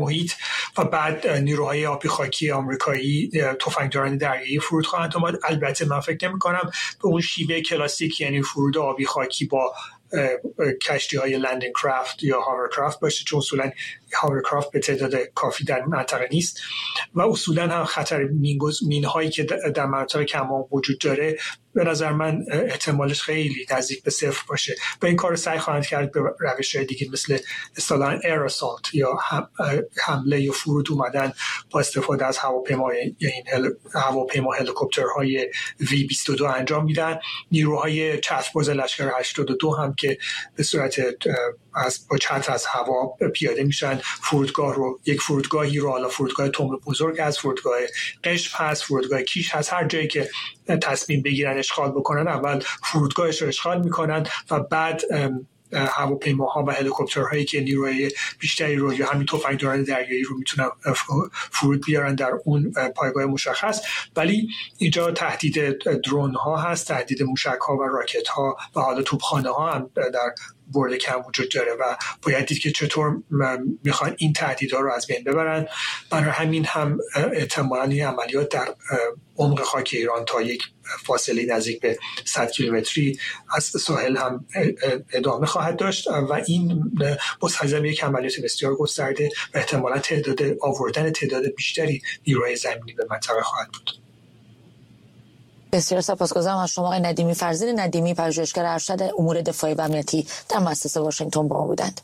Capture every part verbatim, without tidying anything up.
محیط و بعد نیروهای آبی خاکی آمریکایی تفنگداران دریایی فرود خواهند اومد. البته من فکر نمی‌کنم به اون شیوه کلاسیک، یعنی فرود آبی خاکی با کشتی های لندینگ کرافت یا هاورکرافت باشه، چون اصولا هاورکرافت به تعداد کافی در منطقه نیست و اصولا هم خطر مین هایی که در منطقه کمان وجود داره به نظر من احتمالش خیلی نزدیک به صفر باشه و این کار سعی خواهند کرد به روش های دیگه مثل اصطلاحاً ایر اسالت یا حمله یا فرود اومدن با استفاده از هواپیمای یا این هل... هواپیما هلیکوپترهای وی بیست و دو انجام میدن. نیروهای چترباز لشکر هشتاد و دو هم که به صورت از با چتر از هوا پیاده میشن فرودگاه رو، یک فرودگاهی رو، حالا فرودگاه توم بزرگ هست، فرودگاه قشم هست، فرودگاه کیش هست، هر جایی که تصمیم بگیرن اشغال بکنن اول فرودگاهش رو اشغال میکنن و بعد هواپیماها و هلیکوپترهایی که نیروی بیشتری رو یا همین تفنگداران دریایی رو میتونن فرود بیارن در اون پایگاه مشخص. ولی اینجا تهدید درون ها هست، تهدید موشک ها و راکت ها و حالا توپخانه ها هم در برد کم وجود داره و باید دید که چطور میخوان این تهدیدها رو از بین ببرن. برای همین هم احتمالاً این عملیات در عمق خاک ایران تا یک فاصله نزدیک به صد کیلومتری از ساحل هم ادامه خواهد داشت و این مستلزم یک عملیات بسیار گسترده و احتمالاً تعداد آوردن تعداد بیشتری نیروهای زمینی به منطقه خواهد بود. بسیار سپاسگزارم از شما آقای ندیمی فرزین ندیمی، پژوهشگر ارشد امور دفاعی و امنیتی در مؤسسه واشنگتن با ما بودند.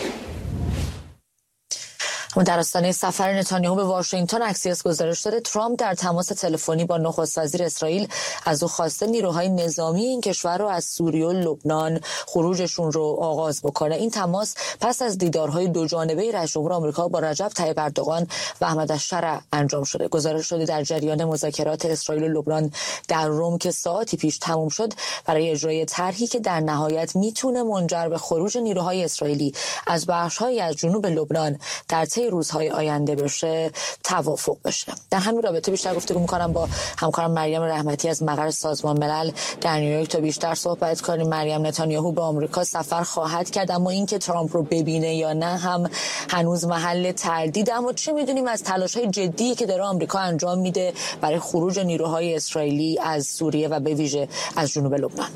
اما در آستانه سفر نتانیاهو به واشنگتن اکسیوس گزارش داده ترامپ در تماس تلفنی با نخست وزیر اسرائیل از او خواسته نیروهای نظامی این کشور رو از سوریه و لبنان خروجشون رو آغاز بکنه. این تماس پس از دیدارهای دو جانبه رئیس جمهور آمریکا با رجب طیب اردوغان و احمد الشرع انجام شده. گزارش شده در جریان مذاکرات اسرائیل و لبنان در روم که ساعتی پیش تموم شد برای اجرای طرحی که در نهایت میتونه منجر به خروج نیروهای اسرائیلی از بخش‌هایی از جنوب لبنان در روزهای آینده بشه توافق بشه. در همین رابطه بیشتر گفتگو می‌کنم با همکارم مریم رحمتی از مقر سازمان ملل در نیویورک تا بیشتر صحبت کنیم. مریم، نتانیاهو به آمریکا سفر خواهد کرد اما اینکه ترامپ رو ببینه یا نه هم هنوز محل تردید. اما چه می‌دونیم از تلاش‌های جدی که داره آمریکا انجام میده برای خروج نیروهای اسرائیلی از سوریه و به ویژه از جنوب لبنان؟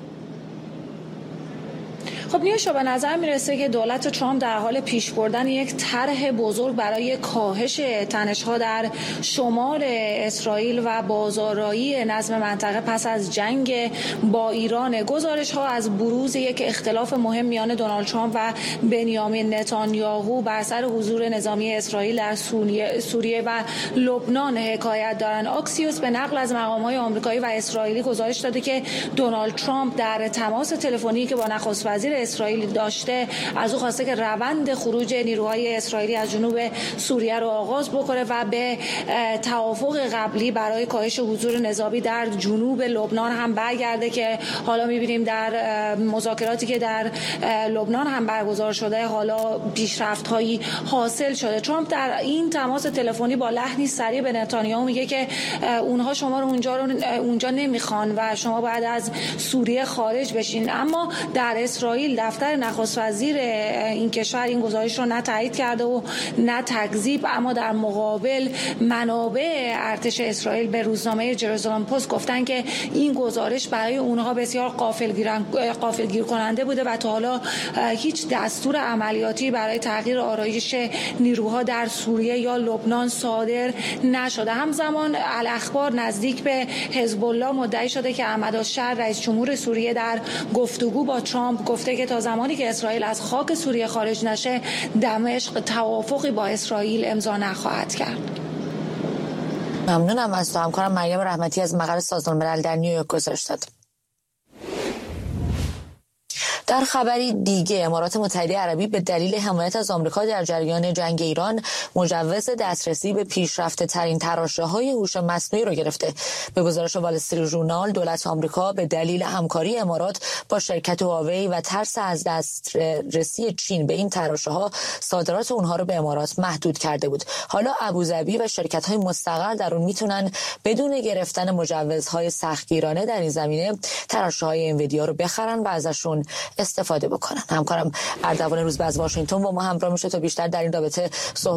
خب نیوشا، به نظر میرسه که دولت ترامپ در حال پیش بردن یک طرح بزرگ برای کاهش تنش‌ها در شمال اسرائیل و بازآرایی نظم منطقه پس از جنگ با ایران. گزارش‌ها از بروز یک اختلاف مهم میان دونالد ترامپ و بنیامین نتانیاهو بر سر حضور نظامی اسرائیل در سوریه و لبنان حکایت دارند. آکسیوس به نقل از مقام‌های آمریکایی و اسرائیلی گزارش داده که دونالد ترامپ در تماس تلفنی که با نخست وزیر اسرائیل داشته از او خواسته که روند خروج نیروهای اسرائیلی از جنوب سوریه رو آغاز بکنه و به توافق قبلی برای کاهش حضور نظامی در جنوب لبنان هم برگرده که حالا می‌بینیم در مذاکراتی که در لبنان هم برگزار شده حالا پیشرفت‌هایی حاصل شده. ترامپ در این تماس تلفنی با لحنی سریع به نتانیاهو میگه که اونها شما رو اونجا رو اونجا نمیخوان و شما باید از سوریه خارج بشین. اما در اسرائیل دفتر نخست وزیر این کشور این گزارش رو نه تایید کرده و نه تکذیب، اما در مقابل منابع ارتش اسرائیل به روزنامه جروزالم پست گفتن که این گزارش برای اونها بسیار غافلگیر کننده بوده و تا حالا هیچ دستور عملیاتی برای تغییر آرایش نیروها در سوریه یا لبنان صادر نشده. همزمان الاخبار نزدیک به حزب الله مدعی شده که احمد الشرع رئیس جمهور سوریه در گفتگو با ترامپ گفته که تا زمانی که اسرائیل از خاک سوریه خارج نشه دمشق توافقی با اسرائیل امضا نخواهد کرد. ممنونم از تو همکارم مریم رحمتی از مقر سازمان ملل در نیویورک گزارش داد. در خبری دیگه امارات متحده عربی به دلیل حمایت از آمریکا در جریان جنگ ایران مجوز دسترسی به پیشرفته ترین تراشه‌های هوش مصنوعی را گرفته. به گزارش وال استریت ژورنال دولت آمریکا به دلیل همکاری امارات با شرکت هواوی و ترس از دسترسی چین به این تراشه‌ها صادرات اونها رو به امارات محدود کرده بود. حالا ابوظبی و شرکت‌های مستقر در اون میتونن بدون گرفتن مجوزهای سختگیرانه در این زمینه تراشه‌های انویدیا رو بخرن و ازشون استفاده بکنن. همکارم اردوان روزبه از واشنگتن با ما همراه میشه تا بیشتر در این رابطه صحبت